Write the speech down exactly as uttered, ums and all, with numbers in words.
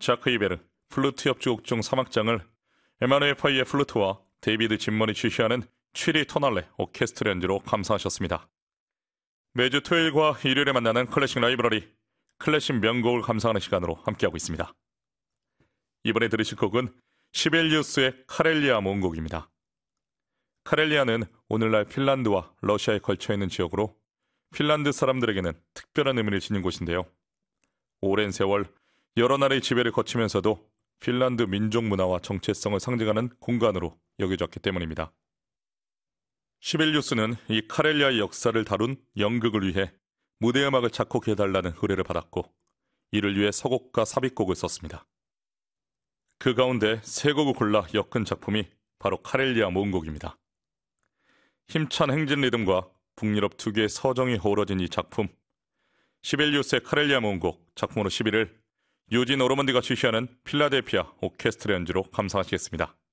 자크 이베르 플루트 협주곡 중 삼 악장을 에마누엘 파이의 플루트와 데이비드 짐머니 지휘하는 취리 토날레 오케스트라 연주로 감상하셨습니다. 매주 토요일과 일요일에 만나는 클래식 라이브러리, 클래식 명곡을 감상하는 시간으로 함께하고 있습니다. 이번에 들으실 곡은 시벨리우스의 카렐리아 모음곡입니다. 카렐리아는 오늘날 핀란드와 러시아에 걸쳐있는 지역으로 핀란드 사람들에게는 특별한 의미를 지닌 곳인데요. 오랜 세월 여러 나라의 지배를 거치면서도 핀란드 민족 문화와 정체성을 상징하는 공간으로 여겨졌기 때문입니다. 시벨리우스는 이 카렐리아의 역사를 다룬 연극을 위해 무대 음악을 작곡해달라는 의뢰를 받았고 이를 위해 서곡과 삽입곡을 썼습니다. 그 가운데 세 곡을 골라 엮은 작품이 바로 카렐리아 모음곡입니다. 힘찬 행진 리듬과 북유럽 특유의 서정이 어우러진 이 작품, 시벨리우스의 카렐리아 모음곡 작품으로 십일 일 유진 오르먼디가 지휘하는 필라델피아 오케스트라 연주로 감상하시겠습니다.